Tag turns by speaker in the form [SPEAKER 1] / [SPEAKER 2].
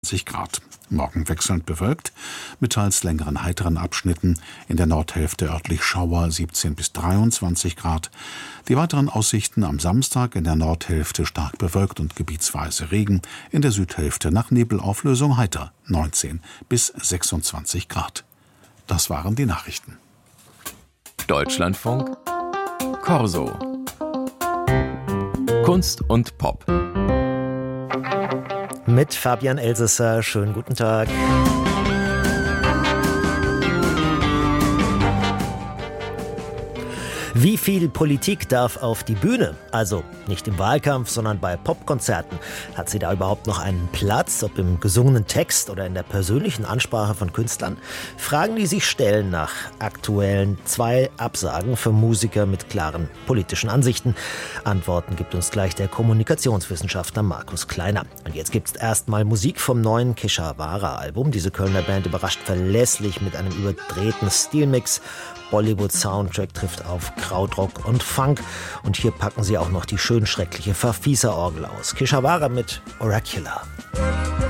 [SPEAKER 1] Grad. Morgen wechselnd bewölkt, mit teils längeren heiteren Abschnitten, in der Nordhälfte örtlich Schauer 17 bis 23 Grad. Die weiteren Aussichten am Samstag: in der Nordhälfte stark bewölkt und gebietsweise Regen, in der Südhälfte nach Nebelauflösung heiter 19 bis 26 Grad. Das waren die Nachrichten.
[SPEAKER 2] Deutschlandfunk Corso. Kunst und Pop.
[SPEAKER 3] Mit Fabian Elsässer. Schönen guten Tag. Wie viel Politik darf auf die Bühne? Also nicht im Wahlkampf, sondern bei Popkonzerten. Hat sie da überhaupt noch einen Platz, ob im gesungenen Text oder in der persönlichen Ansprache von Künstlern? Fragen, die sich stellen nach aktuellen 2 Absagen für Musiker mit klaren politischen Ansichten. Antworten gibt uns gleich der Kommunikationswissenschaftler Markus Kleiner. Und jetzt gibt's erstmal Musik vom neuen Keshavara-Album. Diese Kölner Band überrascht verlässlich mit einem überdrehten Stilmix. Bollywood-Soundtrack trifft auf Krautrock und Funk. Und hier packen sie auch noch die schön schreckliche Verfieser-Orgel aus. Keshavara mit Oracular.